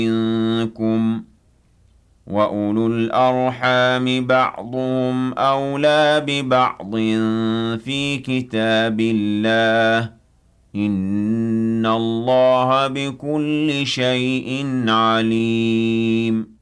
منكم وأولو الأرحام بعضهم أولى ببعض في كتاب الله إن الله بكل شيء عليم